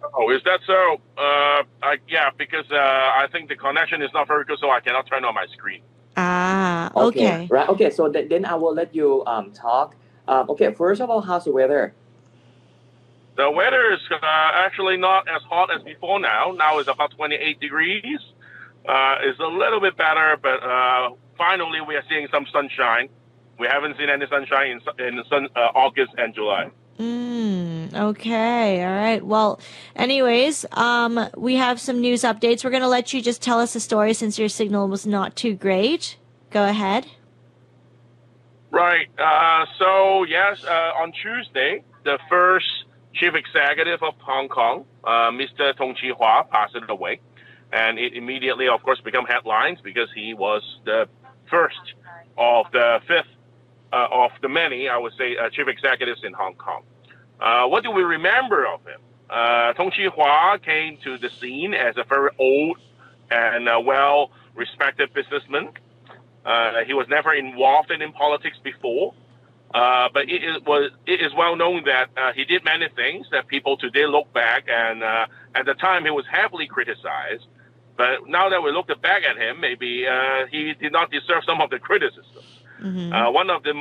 Oh, is that so? Yeah, because I think the connection is not very good, so I cannot turn on my screen. Ah, Okay, okay. right. Okay, so then I will let you talk. Okay, first of all, how's the weather? The weather is actually not as hot as before now. Now it's about 28 degrees. It's a little bit better, but finally we are seeing some sunshine. We haven't seen any sunshine in August and July. Okay. All right. Well, anyways, we have some news updates. We're gonna let you just tell us the story since your signal was not too great. Go ahead. Right. So yes, on Tuesday, the first chief executive of Hong Kong, Mr. Tong Chee-hwa, passed away, and it immediately, of course, became headlines because he was the first of the fifth of the many, I would say, chief executives in Hong Kong. What do we remember of him? Tong Chee-hwa came to the scene as a very old and well-respected businessman. He was never involved in politics before, but it is well known that he did many things that people today look back, and at the time he was heavily criticized. But now that we look back at him, maybe he did not deserve some of the criticism. One of the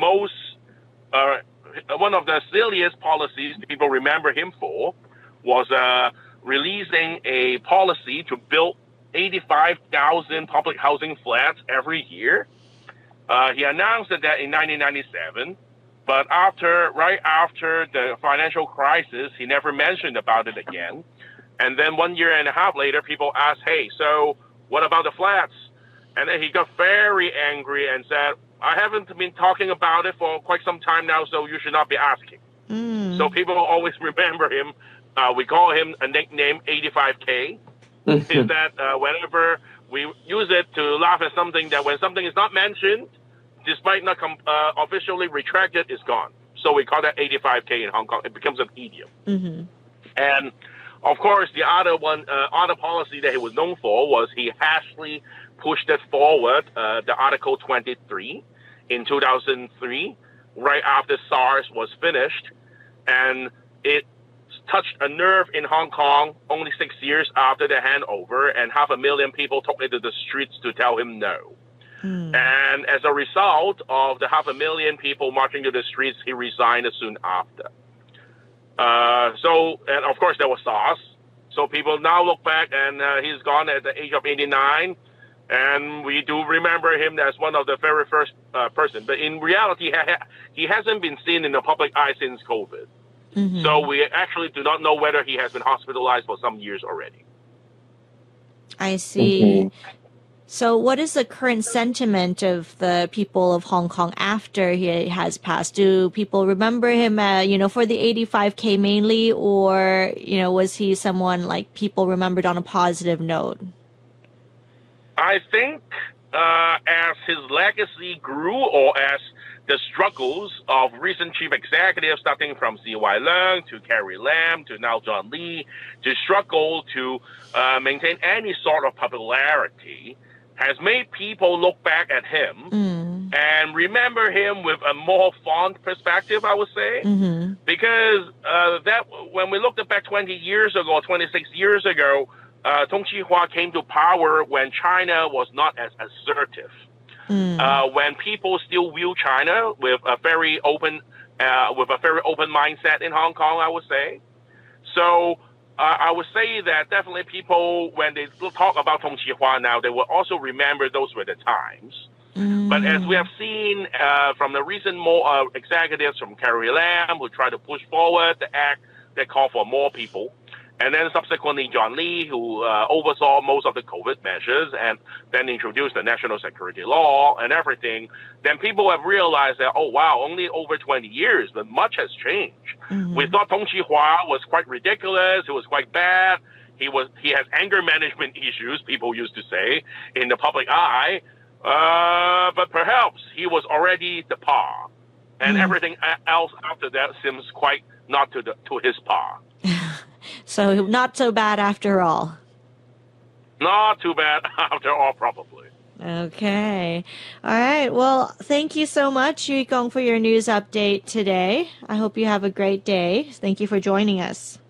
silliest policies people remember him for was releasing a policy to build 85,000 public housing flats every year. He announced that in 1997, but right after the financial crisis, he never mentioned about it again. And then 1 year and a half later, people asked, "Hey, so what about the flats?" And then he got very angry and said, "I haven't been talking about it for quite some time now, so you should not be asking." So people always remember him. We call him a nickname 85K. Is that whenever we use it to laugh at something, that when something is not mentioned, despite not officially retracted, it's gone. So we call that 85K in Hong Kong. It becomes an idiom. And of course, the other policy that he was known for was he hastily pushed it forward, the Article 23 in 2003, right after SARS was finished. And it touched a nerve in Hong Kong only 6 years after the handover, and 500,000 people took to the streets to tell him no. And as a result of the 500,000 people marching to the streets, he resigned soon after. And of course, there was SARS. So people now look back, and he's gone at the age of 89. And we do remember him as one of the very first person. But in reality, he hasn't been seen in the public eye since COVID. So we actually do not know whether he has been hospitalized for some years already. I see. So what is the current sentiment of the people of Hong Kong after he has passed? Do people remember him, for the 85K mainly, or, was he someone like people remembered on a positive note? I think as his legacy grew, or as the struggles of recent chief executives, starting from C.Y. Leung to Carrie Lam to now John Lee, to struggle to maintain any sort of popularity, has made people look back at him and remember him with a more fond perspective, I would say. Because that when we looked back 20 years ago, 26 years ago, Tong Chee-hwa came to power when China was not as assertive. When people still view China with a very open mindset in Hong Kong, I would say. So I would say that definitely people, when they talk about Tong Chee-hwa now, they will also remember those were the times. But as we have seen from the recent more executives from Carrie Lam, who try to push forward the act that call for more people, and then subsequently John Lee, who oversaw most of the COVID measures and then introduced the national security law and everything, then people have realized that, oh, wow, only over 20 years, but much has changed. We thought Tong Chee-hwa was quite ridiculous. It was quite bad. He has anger management issues, people used to say, in the public eye. But perhaps he was already the par. And everything else after that seems quite not to his par. So not so bad after all. Not too bad after all, probably. Okay. All right. Well, thank you so much, Yu Gong, for your news update today. I hope you have a great day. Thank you for joining us.